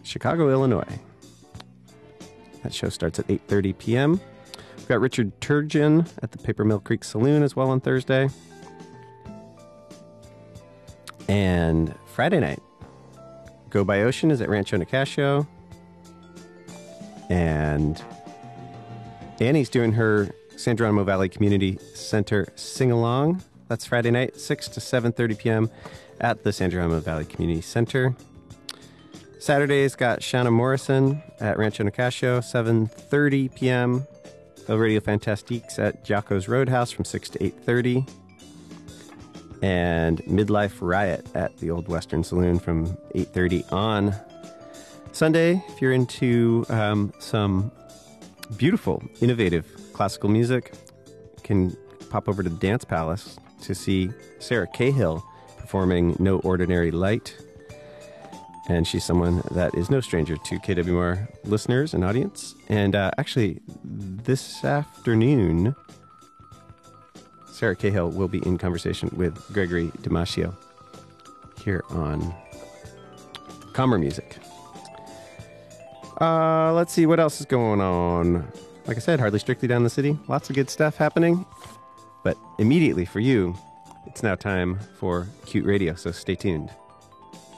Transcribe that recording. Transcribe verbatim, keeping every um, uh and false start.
Chicago, Illinois. That show starts at eight thirty p.m. We've got Richard Turgeon at the Paper Mill Creek Saloon as well on Thursday. And Friday night, Go by Ocean is at Rancho Nicasio. And Annie's doing her San Geronimo Valley Community Center sing-along. That's Friday night, six to seven thirty p.m. at the San Geronimo Valley Community Center. Saturday's got Shanna Morrison at Rancho Nicasio, seven thirty p.m. El Radio Fantastiques at Giaco's Roadhouse from six to eight thirty. And Midlife Riot at the Old Western Saloon from eight thirty on. Sunday, if you're into um, some beautiful, innovative classical music, you can pop over to Dance Palace to see Sarah Cahill performing No Ordinary Light. And she's someone that is no stranger to K W M R listeners and audience. And uh, actually, this afternoon, Sarah Cahill will be in conversation with Gregory Damasio here on Calmer Music. Uh, let's see what else is going on. Like I said, Hardly Strictly down the city. Lots of good stuff happening. But immediately for you, it's now time for Cute Radio, so stay tuned.